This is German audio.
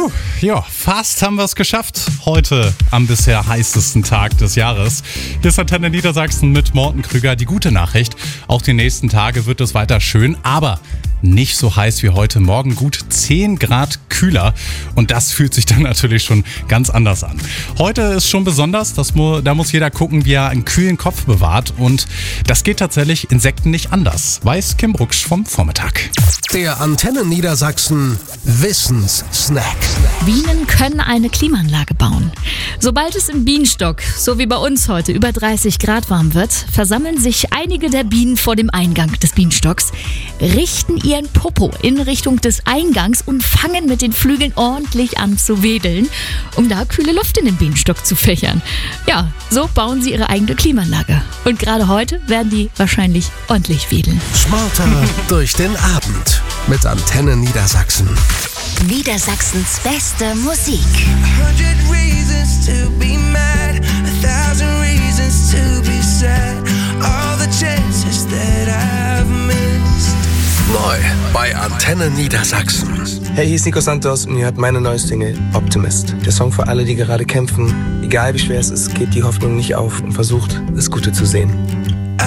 Ja, fast haben wir es geschafft. Heute am bisher heißesten Tag des Jahres. Hier ist Antenne Niedersachsen mit Morten Krüger. Die gute Nachricht, auch die nächsten Tage wird es weiter schön, aber nicht so heiß wie heute Morgen. Gut 10 Grad kühler und das fühlt sich dann natürlich schon ganz anders an. Heute ist schon besonders, da muss jeder gucken, wie er einen kühlen Kopf bewahrt und das geht tatsächlich Insekten nicht anders, weiß Kim Brucksch vom Vormittag. Der Antenne Niedersachsen Wissenssnack. Bienen können eine Klimaanlage bauen. Sobald es im Bienenstock, so wie bei uns heute, über 30 Grad warm wird, versammeln sich einige der Bienen vor dem Eingang des Bienenstocks, richten ihren Popo in Richtung des Eingangs und fangen mit den Flügeln ordentlich an zu wedeln, um da kühle Luft in den Bienenstock zu fächern. Ja, so bauen sie ihre eigene Klimaanlage. Und gerade heute werden die wahrscheinlich ordentlich wedeln. Smarter durch den Abend mit Antenne Niedersachsen. Niedersachsens beste Musik. 100 reasons to be mad, 1,000 reasons to be sad. All the chances that I've missed. Neu bei Antenne Niedersachsen. Hey, hier ist Nico Santos und ihr hört meine neue Single Optimist. Der Song für alle, die gerade kämpfen. Egal wie schwer es ist, gebt die Hoffnung nicht auf und versucht, das Gute zu sehen.